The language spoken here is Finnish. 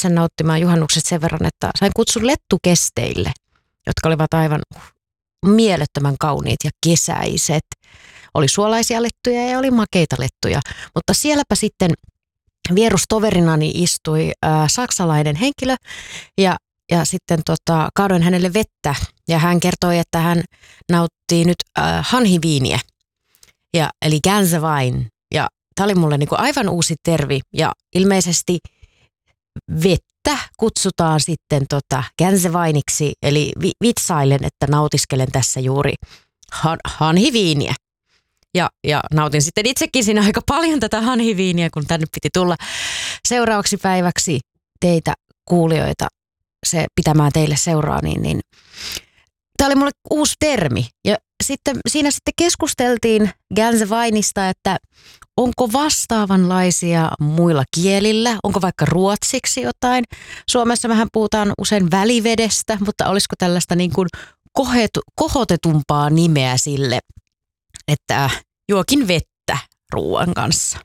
itse nauttimaan juhannukset sen verran, että sain kutsun lettukesteille, jotka olivat aivan mielettömän kauniit ja kesäiset. Oli suolaisia lettuja ja oli makeita lettuja, mutta sielläpä sitten vierustoverinani istui saksalainen henkilö ja sitten kaadoin hänelle vettä ja hän kertoi, että hän nauttii nyt hanhiviiniä, eli Gänsewein. Ja tämä oli mulle niinku aivan uusi termi ja ilmeisesti vettä kutsutaan sitten Gänseweiniksi, eli vitsailen, että nautiskelen tässä juuri hanhiviiniä. Ja nautin sitten itsekin siinä aika paljon tätä hanhiviiniä, kun tänne piti tulla seuraavaksi päiväksi teitä kuulijoita se pitämään teille seuraa, niin tämä oli mulle uusi termi. Ja siinä sitten keskusteltiin Gänseweinista, että onko vastaavanlaisia muilla kielillä, onko vaikka ruotsiksi jotain. Suomessa mehän puhutaan usein välivedestä, mutta olisiko tällaista niin kuin kohotetumpaa nimeä sille, että juokin vettä ruoan kanssa.